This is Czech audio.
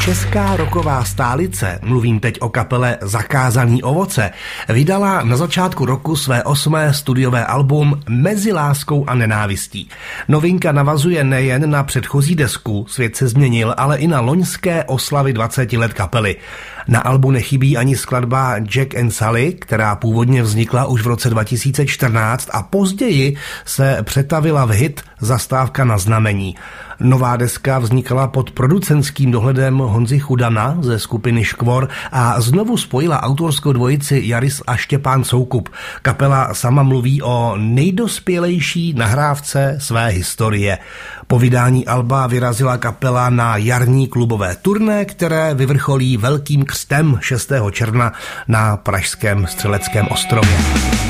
Česká rocková stálice, mluvím teď o kapele Zakázaný ovoce, vydala na začátku roku své 8. studiové album Mezi láskou a nenávistí. Novinka navazuje nejen na předchozí desku Svět se změnil, ale i na loňské oslavy 20 let kapely. Na albu nechybí ani skladba Jack and Sally, která původně vznikla už v roce 2014 a později se přetavila v hit Zastávka na znamení. Nová deska vznikala pod producentským dohledem Honzy Chudana ze skupiny Škvor a znovu spojila autorskou dvojici Jaris a Štěpán Soukup. Kapela sama mluví o nejdospělejší nahrávce své historie. Po vydání alba vyrazila kapela na jarní klubové turné, které vyvrcholí Velkým křtem 6. června na pražském Střeleckém ostrově.